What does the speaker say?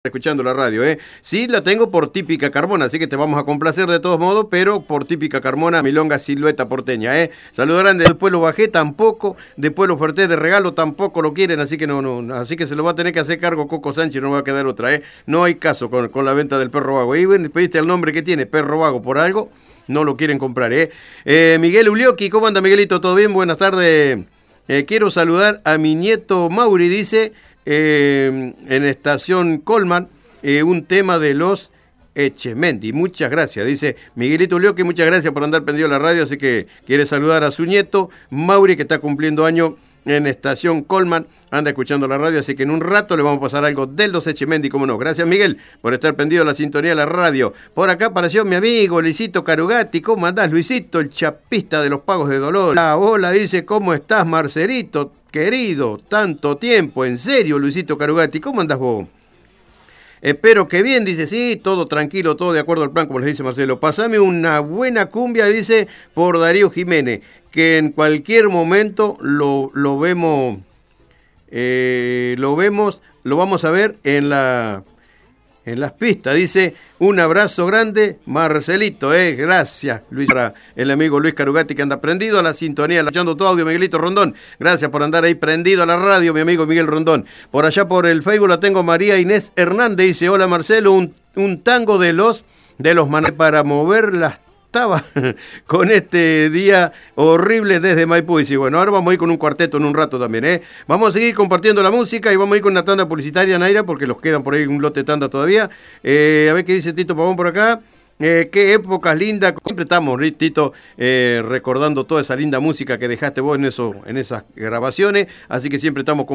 escuchando la radio, ¿eh? Sí, la tengo por Típica Carmona, así que te vamos a complacer de todos modos, pero por Típica Carmona, milonga silueta porteña, ¿eh? Saludarán después lo bajé tampoco, después lo oferté de regalo tampoco lo quieren, así que así que se lo va a tener que hacer cargo Coco Sánchez, no va a quedar otra, ¿eh? No hay caso con la venta del perro vago. Y bueno, pediste el nombre que tiene, perro vago, por algo, no lo quieren comprar, ¿eh? Miguel Ulioqui, ¿cómo anda Miguelito? ¿Todo bien? Buenas tardes. Quiero saludar a mi nieto Mauri, dice... en Estación Colman, un tema de los Echemendi. Muchas gracias, dice Miguelito Ulioqui, muchas gracias por andar pendido a la radio, así que quiere saludar a su nieto Mauri, que está cumpliendo año en Estación Colman, anda escuchando la radio, así que en un rato le vamos a pasar algo de los Echemendi, como no. Gracias, Miguel, por estar pendido a la sintonía de la radio. Por acá apareció mi amigo Luisito Carugati. ¿Cómo andás, Luisito, el chapista de los pagos de dolor? Hola, dice, ¿cómo estás, Marcelito? Querido, tanto tiempo, en serio, Luisito Carugati, ¿cómo andás vos? Espero que bien, dice, sí, todo tranquilo, todo de acuerdo al plan, como les dice Marcelo. Pasame una buena cumbia, dice, por Darío Jiménez, que en cualquier momento lo vemos, lo vamos a ver en las pistas, dice, un abrazo grande, Marcelito, gracias, Luis, para el amigo Luis Carugati, que anda prendido a la sintonía, escuchando todo audio, Miguelito Rondón, gracias por andar ahí prendido a la radio, mi amigo Miguel Rondón. Por allá por el Facebook la tengo María Inés Hernández, dice, hola Marcelo, un tango de los manes para mover las tabas con este día horrible desde Maipú. Y sí, bueno, ahora vamos a ir con un cuarteto en un rato también, ¿eh? Vamos a seguir compartiendo la música y vamos a ir con una tanda publicitaria, Naira, porque los quedan por ahí un lote de tanda todavía. A ver qué dice Tito Pavón por acá. Qué épocas lindas. Siempre estamos, Tito, recordando toda esa linda música que dejaste vos en esas grabaciones. Así que siempre estamos